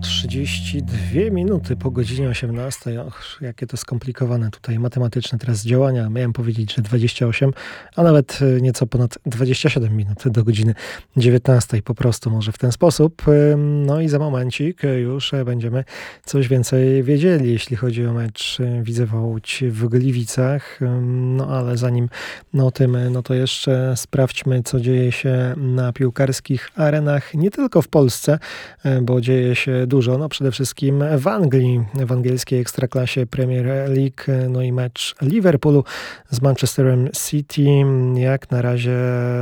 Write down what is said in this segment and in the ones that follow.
32 minuty po godzinie 18. Och, jakie to skomplikowane tutaj matematyczne teraz działania. Miałem powiedzieć, że 28, a nawet nieco ponad 27 minut do godziny 19. Po prostu może w ten sposób. No i za momencik już będziemy coś więcej wiedzieli, jeśli chodzi o mecz Widzewa Łódź w Gliwicach. No ale zanim o tym, no to jeszcze sprawdźmy, co dzieje się na piłkarskich arenach, nie tylko w Polsce, bo dzieje się dużo. No przede wszystkim w Anglii, w angielskiej ekstraklasie Premier League, no i mecz Liverpoolu z Manchesterem City. Jak na razie,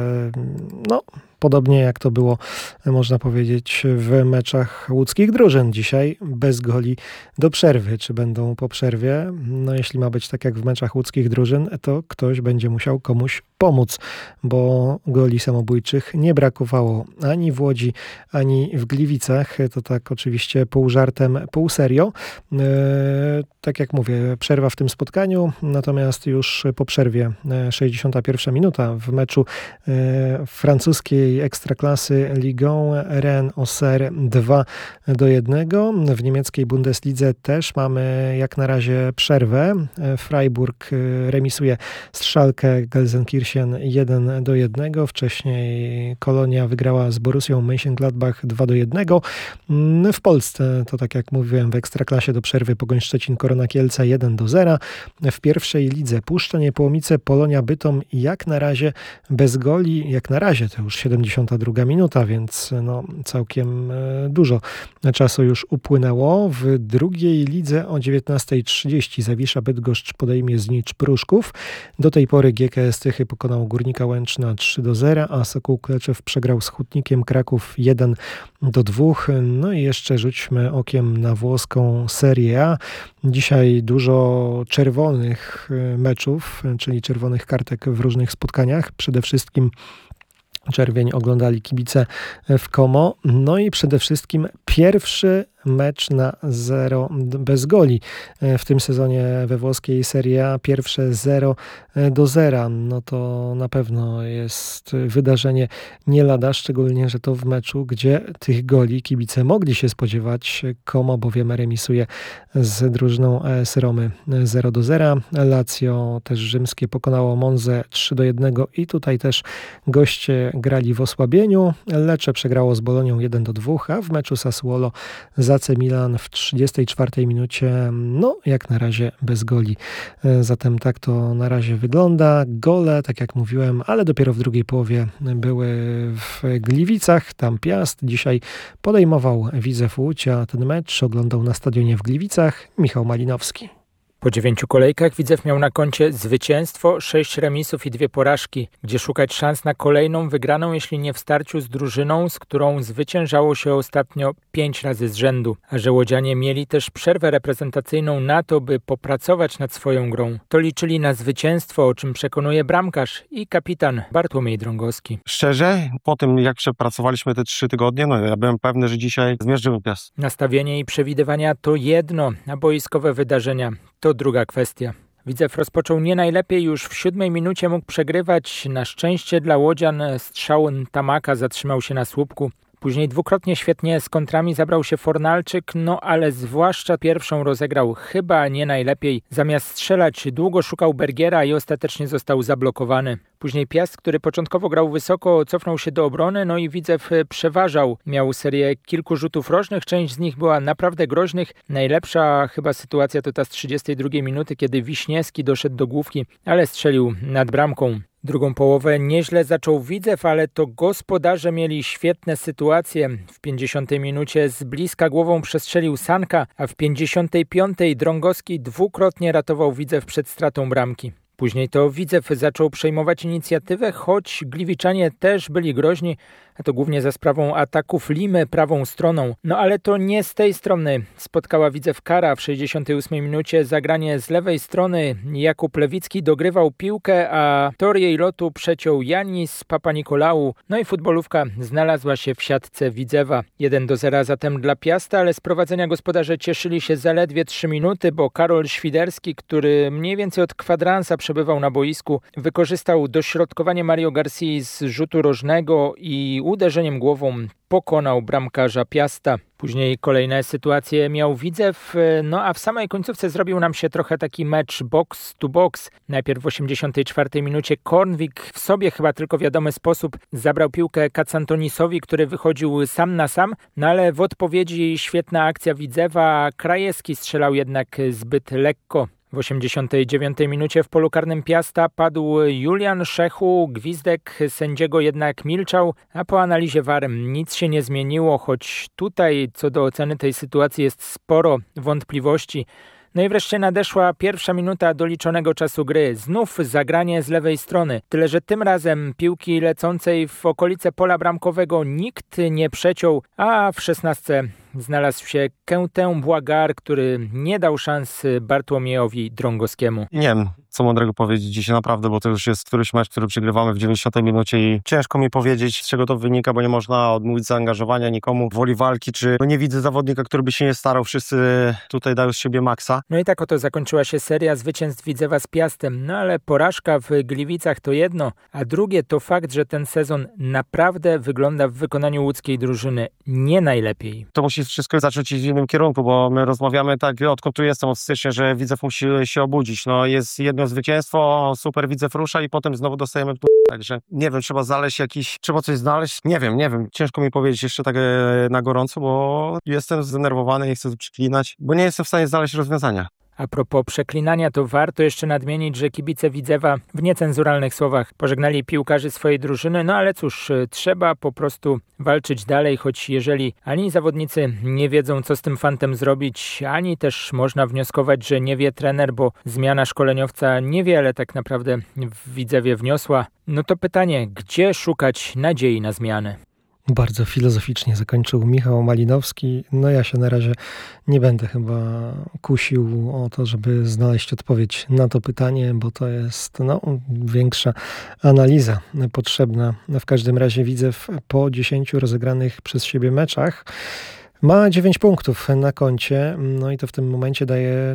no podobnie jak to było, można powiedzieć, w meczach łódzkich drużyn. Dzisiaj bez goli do przerwy. Czy będą po przerwie? No jeśli ma być tak jak w meczach łódzkich drużyn, to ktoś będzie musiał komuś pomóc, bo goli samobójczych nie brakowało ani w Łodzi, ani w Gliwicach. To tak oczywiście pół żartem, pół serio. Tak jak mówię, przerwa w tym spotkaniu, natomiast już po przerwie 61 minuta w meczu francuskiej ekstraklasy Ligue 1 Rennes Auxerre 2-1. W niemieckiej Bundeslidze też mamy jak na razie przerwę. Freiburg remisuje z Schalke Gelsenkirchen 1-1. Wcześniej Kolonia wygrała z Borussią Mönchengladbach 2-1. W Polsce to tak jak mówiłem w ekstraklasie do przerwy Pogoń Szczecin Korona Kielce 1-0. W pierwszej lidze Puszcza Niepołomice Polonia Bytom jak na razie bez goli. Jak na razie to już 72 minuta, więc no całkiem dużo czasu już upłynęło. W drugiej lidze o 19:30 Zawisza Bydgoszcz podejmie Znicz Pruszków. Do tej pory GKS Tychy pokonał Górnika Łęczna 3-0, a Sokół Kleczew przegrał z Hutnikiem Kraków 1-2. No i jeszcze rzućmy okiem na włoską Serie A. Dzisiaj dużo czerwonych meczów, czyli czerwonych kartek w różnych spotkaniach. Przede wszystkim czerwień oglądali kibice w Como. No i przede wszystkim pierwszy mecz na 0 bez goli w tym sezonie we włoskiej Serie A. Pierwsze 0-0. No to na pewno jest wydarzenie nie lada, szczególnie, że to w meczu, gdzie tych goli kibice mogli się spodziewać. Como bowiem remisuje z drużyną AS Romy 0-0. Lazio też rzymskie pokonało Monzę 3-1 i tutaj też goście grali w osłabieniu. Lecce przegrało z Bolonią 1-2, a w meczu Sassuolo z AC Milan w 34 minucie, no jak na razie bez goli. Zatem tak to na razie wygląda. Gole, tak jak mówiłem, ale dopiero w drugiej połowie były w Gliwicach. Tam Piast dzisiaj podejmował Widzew Łódź, a ten mecz oglądał na stadionie w Gliwicach Michał Malinowski. Po 9 kolejkach Widzew miał na koncie zwycięstwo, 6 remisów i 2 porażki, gdzie szukać szans na kolejną wygraną, jeśli nie w starciu z drużyną, z którą zwyciężało się ostatnio 5 razy z rzędu. A że łodzianie mieli też przerwę reprezentacyjną na to, by popracować nad swoją grą. To liczyli na zwycięstwo, o czym przekonuje bramkarz i kapitan Bartłomiej Drągowski. Szczerze, po tym jak przepracowaliśmy te 3 tygodnie, no ja byłem pewny, że dzisiaj zmierzymy Piast. Nastawienie i przewidywania to jedno, a boiskowe wydarzenia to druga kwestia. Widzew rozpoczął nie najlepiej, już w 7 minucie mógł przegrywać. Na szczęście dla łodzian strzał Tamaka zatrzymał się na słupku. Później dwukrotnie świetnie z kontrami zabrał się Fornalczyk, no ale zwłaszcza pierwszą rozegrał chyba nie najlepiej. Zamiast strzelać długo szukał Bergiera i ostatecznie został zablokowany. Później Piast, który początkowo grał wysoko, cofnął się do obrony, no i Widzew przeważał. Miał serię kilku rzutów rożnych, część z nich była naprawdę groźnych. Najlepsza chyba sytuacja to ta z 32 minuty, kiedy Wiśniewski doszedł do główki, ale strzelił nad bramką. Drugą połowę nieźle zaczął Widzew, ale to gospodarze mieli świetne sytuacje. W 50 minucie z bliska głową przestrzelił Sanka, a w 55 Drągowski dwukrotnie ratował Widzew przed stratą bramki. Później to Widzew zaczął przejmować inicjatywę, choć Gliwiczanie też byli groźni, a to głównie za sprawą ataków Limy prawą stroną. No ale to nie z tej strony spotkała Widzew kara. W 68 minucie zagranie z lewej strony Jakub Lewicki dogrywał piłkę, a tor jej lotu przeciął Janis Papanikolaou. No i futbolówka znalazła się w siatce Widzewa. 1-0 zatem dla Piasta, ale z prowadzenia gospodarze cieszyli się zaledwie 3 minuty, bo Karol Świderski, który mniej więcej od kwadransa przebywał na boisku. Wykorzystał dośrodkowanie Mario Garcii z rzutu rożnego i uderzeniem głową pokonał bramkarza Piasta. Później kolejne sytuacje miał Widzew, a w samej końcówce zrobił nam się trochę taki mecz box to box. Najpierw w 84 minucie Kornwik w sobie chyba tylko wiadomy sposób zabrał piłkę Kacantonisowi, który wychodził sam na sam, ale w odpowiedzi świetna akcja Widzewa, Krajewski strzelał jednak zbyt lekko. W 89 minucie w polu karnym Piasta padł Julian Szechu, gwizdek sędziego jednak milczał, a po analizie VAR nic się nie zmieniło, choć tutaj co do oceny tej sytuacji jest sporo wątpliwości. No i wreszcie nadeszła pierwsza minuta doliczonego czasu gry. Znów zagranie z lewej strony. Tyle, że tym razem piłki lecącej w okolice pola bramkowego nikt nie przeciął, a w 16 znalazł się Quentin Błagar, który nie dał szans Bartłomiejowi Drągowskiemu. Nie wiem, co mądrego powiedzieć dzisiaj naprawdę, bo to już jest któryś mecz, który przegrywamy w 90 minucie i ciężko mi powiedzieć, z czego to wynika, bo nie można odmówić zaangażowania nikomu, woli walki, czy nie widzę zawodnika, który by się nie starał. Wszyscy tutaj dają z siebie maksa. No i tak oto zakończyła się seria zwycięstw Widzewa z Piastem, ale porażka w Gliwicach to jedno, a drugie to fakt, że ten sezon naprawdę wygląda w wykonaniu łódzkiej drużyny nie najlepiej. To musi wszystko zacząć iść w innym kierunku, bo my rozmawiamy tak, odkąd tu jestem od stycznia, że Widzew musi się obudzić. No jest jedno zwycięstwo, super, Widzew rusza i potem znowu dostajemy także nie wiem, trzeba coś znaleźć. Nie wiem, ciężko mi powiedzieć jeszcze tak na gorąco, bo jestem zdenerwowany, nie chcę przeklinać, bo nie jestem w stanie znaleźć rozwiązania. A propos przeklinania, to warto jeszcze nadmienić, że kibice Widzewa w niecenzuralnych słowach pożegnali piłkarzy swojej drużyny, ale cóż, trzeba po prostu walczyć dalej, choć jeżeli ani zawodnicy nie wiedzą, co z tym fantem zrobić, ani też można wnioskować, że nie wie trener, bo zmiana szkoleniowca niewiele tak naprawdę w Widzewie wniosła, no to pytanie, gdzie szukać nadziei na zmiany? Bardzo filozoficznie zakończył Michał Malinowski. No ja się na razie nie będę chyba kusił o to, żeby znaleźć odpowiedź na to pytanie, bo to jest większa analiza potrzebna. W każdym razie Widzew po 10 rozegranych przez siebie meczach ma 9 punktów na koncie, no i to w tym momencie daje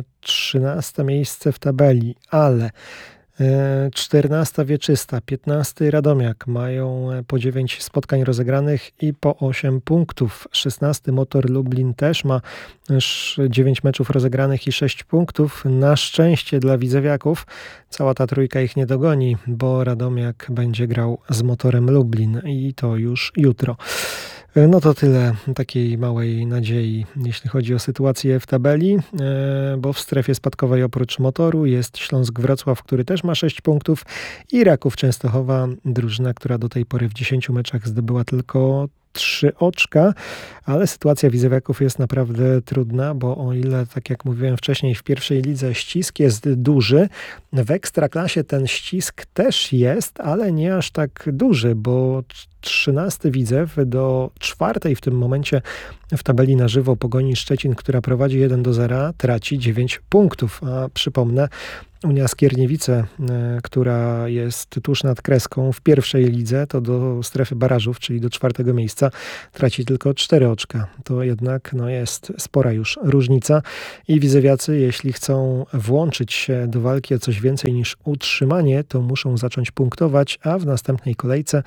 13 miejsce w tabeli, ale 14 Wieczysta, 15 Radomiak mają po 9 spotkań rozegranych i po 8 punktów. 16 Motor Lublin też ma 9 meczów rozegranych i 6 punktów. Na szczęście dla widzewiaków cała ta trójka ich nie dogoni, bo Radomiak będzie grał z Motorem Lublin i to już jutro. No to tyle takiej małej nadziei, jeśli chodzi o sytuację w tabeli, bo w strefie spadkowej oprócz Motoru jest Śląsk Wrocław, który też ma 6 punktów i Raków Częstochowa, drużyna, która do tej pory w 10 meczach zdobyła tylko 3 oczka, ale sytuacja widzewiaków jest naprawdę trudna, bo o ile, tak jak mówiłem wcześniej, w pierwszej lidze ścisk jest duży, w Ekstraklasie ten ścisk też jest, ale nie aż tak duży, bo 13 Widzew do 4 w tym momencie w tabeli na żywo Pogoni Szczecin, która prowadzi 1-0, traci 9 punktów, a przypomnę, Unia Skierniewice, która jest tuż nad kreską w pierwszej lidze, to do strefy barażów, czyli do 4 miejsca, traci tylko 4 oczka. To jednak jest spora już różnica i widzewiacy, jeśli chcą włączyć się do walki o coś więcej niż utrzymanie, to muszą zacząć punktować, a w następnej kolejce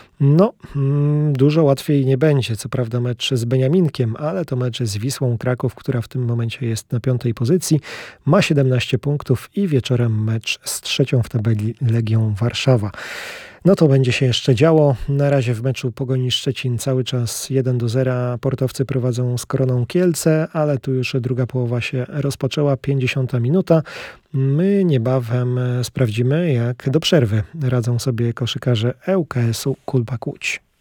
dużo łatwiej nie będzie. Co prawda mecz z Beniaminkiem, ale to mecz z Wisłą Kraków, która w tym momencie jest na 5. pozycji, ma 17 punktów i wieczorem mecz z 3. w tabeli Legią Warszawa. No to będzie się jeszcze działo. Na razie w meczu Pogoni Szczecin cały czas 1-0. Portowcy prowadzą z Koroną Kielce, ale tu już druga połowa się rozpoczęła, 50 minuta. My niebawem sprawdzimy, jak do przerwy radzą sobie koszykarze ŁKS-u Kulbak Łódź.